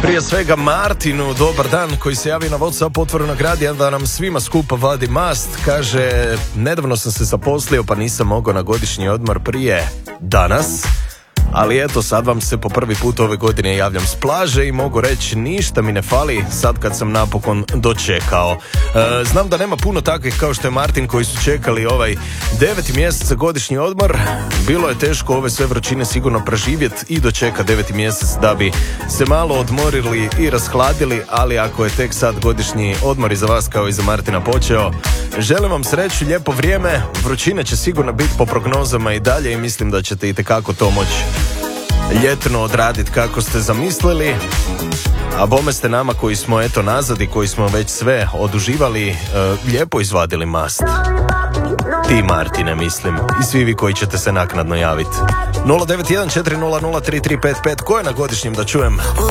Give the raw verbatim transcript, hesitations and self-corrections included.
Prije svega Martinu, dobar dan, koji se javi na WhatsApp otvorenog radija da nam svima skupa vadi mast. Kaže, nedavno sam se zaposlio pa nisam mogao na godišnji odmor prije danas, ali eto sad vam se po prvi put ove godine javljam s plaže i mogu reći ništa mi ne fali sad kad sam napokon dočekao. E, znam da nema puno takvih kao što je Martin koji su čekali ovaj deveti mjesec godišnji odmor. Bilo je teško ove sve vrućine sigurno preživjeti i dočeka deveti mjesec da bi se malo odmorili i rashladili, ali ako je tek sad godišnji odmor i za vas kao i za Martina počeo, želim vam sreću, lijepo vrijeme, vrućine će sigurno biti po prognozama i dalje i mislim da ćete itekako to moći ljetno odraditi kako ste zamislili, a bome ste nama koji smo eto nazad i koji smo već sve oduživali e, lijepo izvadili mast. Ti Martine mislim i svi vi koji ćete se naknadno javiti. nula devet jedan četiri nula nula tri tri pet pet, ko je na godišnjem da čujem? U